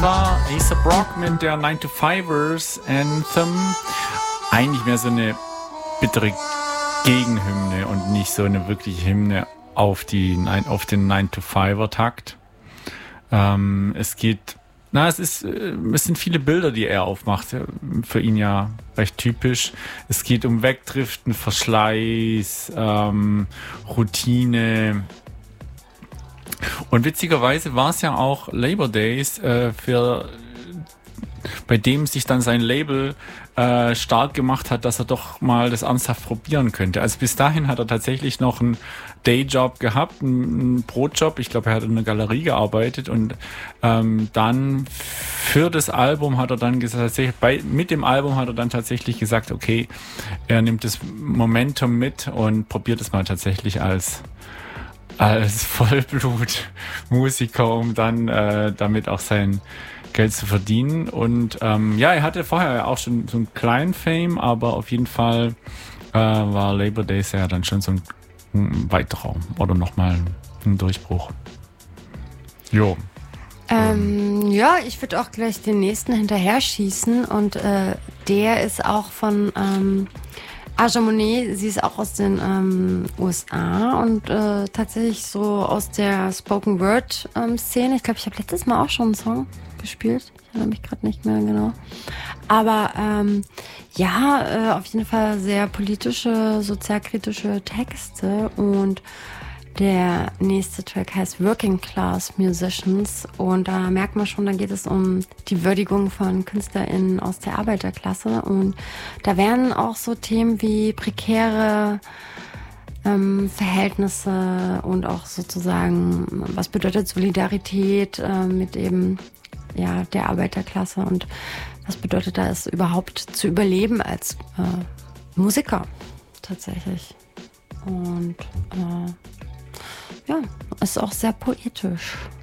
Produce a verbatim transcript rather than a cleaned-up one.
War A$AP Rock mit der nine to fivers Anthem. Eigentlich mehr so eine bittere Gegenhymne und nicht so eine wirkliche Hymne auf, die, auf den nine to fiver Takt. Ähm, es geht, na, es ist, es sind viele Bilder, die er aufmacht. Für ihn ja recht typisch. Es geht um Wegdriften, Verschleiß, ähm, Routine. Und witzigerweise war es ja auch Labor Days, äh, für, bei dem sich dann sein Label äh, stark gemacht hat, dass er doch mal das ernsthaft probieren könnte. Also bis dahin hat er tatsächlich noch einen Dayjob gehabt, einen, einen Brotjob. Ich glaube, er hat in einer Galerie gearbeitet und ähm, dann für das Album hat er dann gesagt, bei, mit dem Album hat er dann tatsächlich gesagt, okay, er nimmt das Momentum mit und probiert es mal tatsächlich als als Vollblut-Musiker, um dann äh, damit auch sein Geld zu verdienen. Und ähm, ja, er hatte vorher auch schon so einen kleinen Fame, aber auf jeden Fall äh, war Labor Days ja dann schon so ein, ein weiterer oder nochmal ein Durchbruch. Jo. Ähm, ja, ich würde auch gleich den nächsten hinterher schießen und äh, der ist auch von ähm, Aja Monet. Sie ist auch aus den ähm, U S A und äh, tatsächlich so aus der Spoken Word ähm, Szene. Ich glaube, ich habe letztes Mal auch schon einen Song gespielt. Ich erinnere mich gerade nicht mehr genau. Aber ähm, ja, äh, auf jeden Fall sehr politische, sozialkritische Texte und der nächste Track heißt Working Class Musicians und da merkt man schon, da geht es um die Würdigung von KünstlerInnen aus der Arbeiterklasse und da werden auch so Themen wie prekäre ähm, Verhältnisse und auch sozusagen, was bedeutet Solidarität äh, mit eben ja der Arbeiterklasse und was bedeutet da es überhaupt zu überleben als äh, Musiker tatsächlich und äh, ja, ist auch sehr poetisch.